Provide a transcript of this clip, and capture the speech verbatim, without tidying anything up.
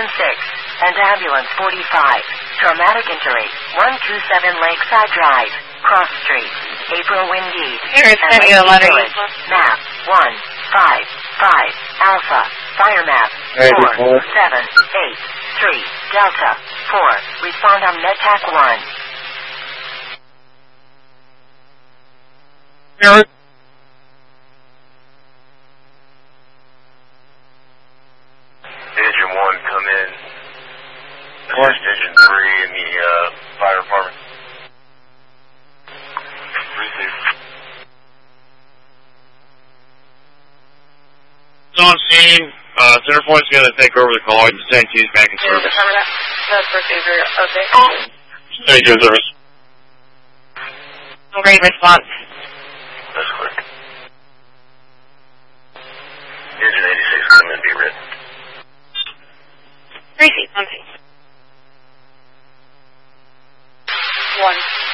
one six. And ambulance forty-five. Traumatic injury. one two seven Lakeside Drive. Cross Street. April Windy. Here, it's sending you a letter. Map. one five five. Alpha. Fire map. four seven eight three. Delta. four. Respond on MedTac one. Here. Engine one, come in. Assist engine three in the uh, fire department. Receive. On scene, uh, Centerpoint's going to take over the call and send keys back in service. That's procedure, okay. Thank you, service. Great response. That's quick. Engine eighty-six, come in, be written. Three seats, one seat. One.